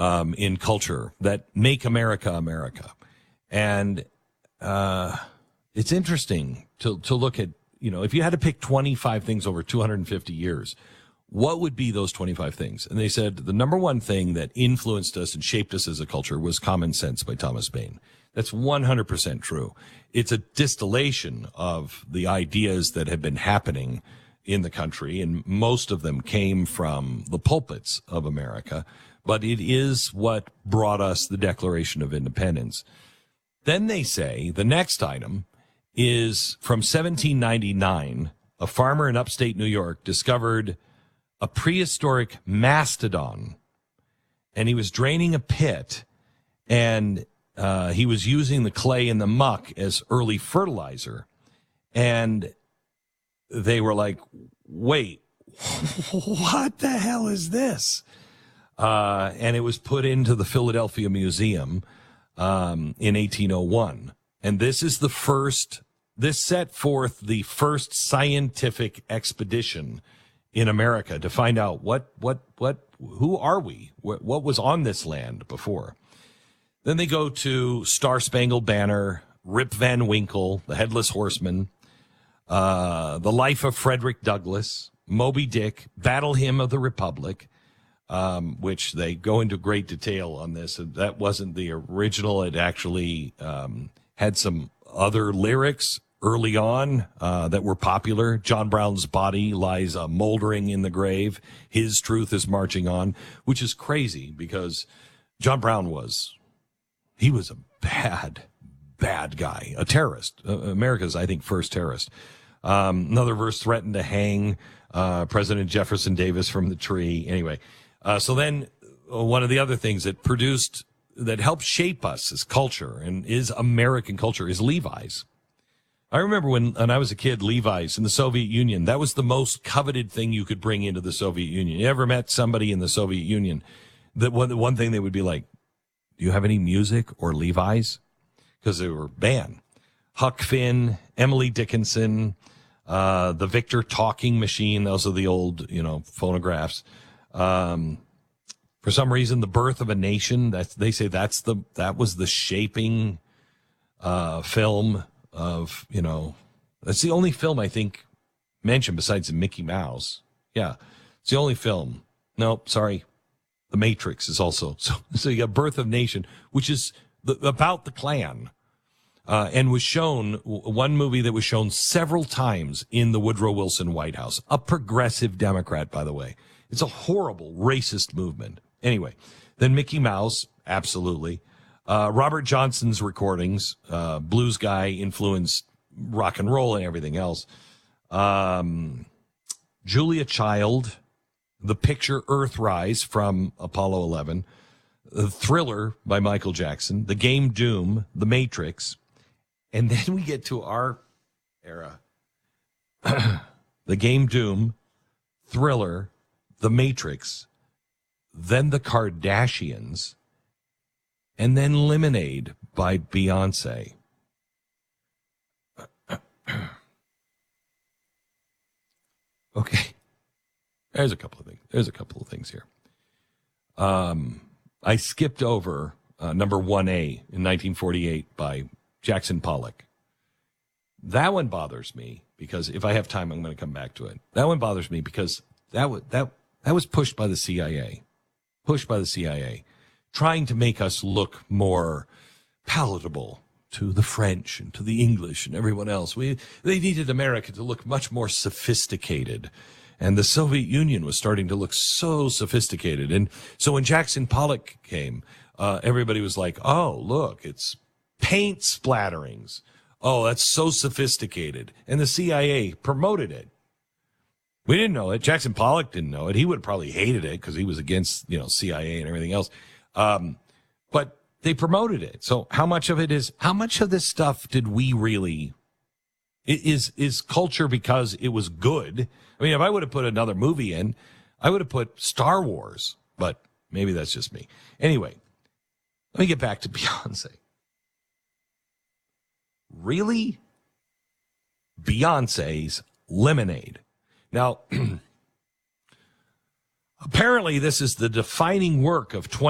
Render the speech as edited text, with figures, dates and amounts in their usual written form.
in culture that make America America. And it's interesting to look at, if you had to pick 25 things over 250 years, what would be those 25 things? And they said the number one thing that influenced us and shaped us as a culture was Common Sense by Thomas Paine. That's 100% true. It's a distillation of the ideas that have been happening in the country, and most of them came from the pulpits of America, but it is what brought us the Declaration of Independence. Then they say the next item is from 1799, a farmer in upstate New York discovered a prehistoric mastodon, and he was draining a pit, and he was using the clay and the muck as early fertilizer. And they were like, wait, what the hell is this? And it was put into the Philadelphia Museum in 1801. And this is this set forth the first scientific expedition in America to find out who are we? What was on this land before? Then they go to Star Spangled Banner, Rip Van Winkle, The Headless Horseman, The Life of Frederick Douglass, Moby Dick, Battle Hymn of the Republic, which they go into great detail on this. That wasn't the original. It actually had some other lyrics early on that were popular. John Brown's body lies moldering in the grave. His truth is marching on, which is crazy because John Brown was a bad guy, a terrorist, America's, I think, first terrorist. Another verse threatened to hang President Jefferson Davis from the tree. Anyway, so then one of the other things that helped shape us as culture and is American culture is Levi's. I remember when I was a kid, Levi's in the Soviet Union, that was the most coveted thing you could bring into the Soviet Union. You ever met somebody in the Soviet Union that one thing they would be like, do you have any music or Levi's? Because they were banned. Huck Finn, Emily Dickinson, the Victor talking machine. Those are the old, phonographs. For some reason, The Birth of a Nation. They say that was the shaping film of, that's the only film I think mentioned besides Mickey Mouse. Yeah, it's the only film. No, sorry. The Matrix is also. So you got Birth of a Nation, which is about the Klan, and was shown, one movie that was shown several times in the Woodrow Wilson White House. A progressive Democrat, by the way. It's a horrible racist movement. Anyway, then Mickey Mouse, absolutely. Robert Johnson's recordings, blues guy, influenced rock and roll and everything else. Julia Child, the picture Earthrise from Apollo 11, the Thriller by Michael Jackson, the game Doom, The Matrix, and then we get to our era. The game Doom, Thriller, The Matrix, then The Kardashians, and then Lemonade by Beyonce. Okay. There's a couple of things here. I skipped over number 1A in 1948 by Jackson Pollock. That one bothers me because if I have time, I'm going to come back to it. That one bothers me because that was pushed by the CIA. Trying to make us look more palatable to the French and to the English and everyone else. They needed America to look much more sophisticated. And the Soviet Union was starting to look so sophisticated. And so when Jackson Pollock came, everybody was like, oh, look, it's paint splatterings. Oh, that's so sophisticated. And the CIA promoted it. We didn't know it. Jackson Pollock didn't know it. He would have probably hated it because he was against, CIA and everything else. But they promoted it. So how much of this stuff did we really, is culture because it was good? I mean, if I would have put another movie in, I would have put Star Wars, but maybe that's just me. Anyway, let me get back to Beyonce. Really? Beyonce's Lemonade. Now, apparently this is the defining work of